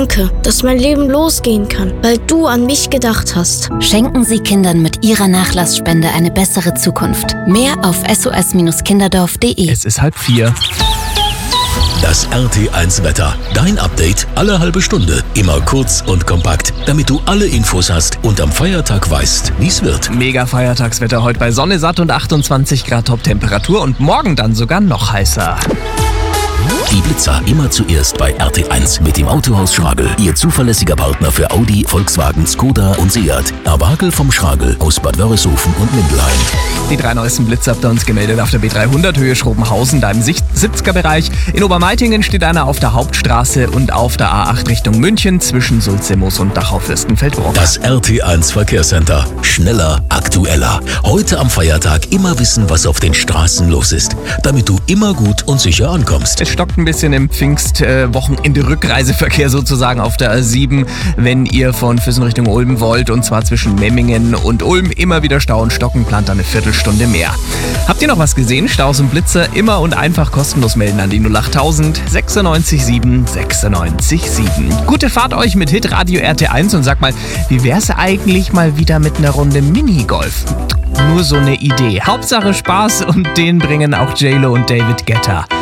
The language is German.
Danke, dass mein Leben losgehen kann, weil du an mich gedacht hast. Schenken Sie Kindern mit Ihrer Nachlassspende eine bessere Zukunft. Mehr auf sos-kinderdorf.de. Es ist 3:30. Das RT1 Wetter. Dein Update alle halbe Stunde. Immer kurz und kompakt, damit du alle Infos hast und am Feiertag weißt, wie es wird. Mega Feiertagswetter heute bei Sonne satt und 28 Grad Top-Temperatur und morgen dann sogar noch heißer. Die Blitzer immer zuerst bei RT1 mit dem Autohaus Schragel. Ihr zuverlässiger Partner für Audi, Volkswagen, Skoda und Seat. Erwagel vom Schragel aus Bad Wörishofen und Mindelheim. Die 3 neuesten Blitze habt ihr uns gemeldet auf der B300 Höhe Schrobenhausen, da im 70er-Bereich. In Obermeitingen steht einer auf der Hauptstraße und auf der A8 Richtung München zwischen Sulzimoos und Dachau-Fürstenfeldbruck. Das RT1 Verkehrscenter. Schneller, aktueller. Heute am Feiertag immer wissen, was auf den Straßen los ist, damit du immer gut und sicher ankommst. Es stockt ein bisschen im Pfingstwochenende-Rückreiseverkehr sozusagen auf der A7, wenn ihr von Füssen Richtung Ulm wollt, und zwar zwischen Memmingen und Ulm. Immer wieder Stau und Stocken, plant eine Viertelstunde mehr. Habt ihr noch was gesehen? Staus und Blitzer immer und einfach kostenlos melden an die 08000 96 7 96 7. Gute Fahrt euch mit Hitradio RT1 und sag mal, wie wär's eigentlich mal wieder mit einer Runde Minigolf? Nur so eine Idee. Hauptsache Spaß, und den bringen auch J-Lo und David Guetta.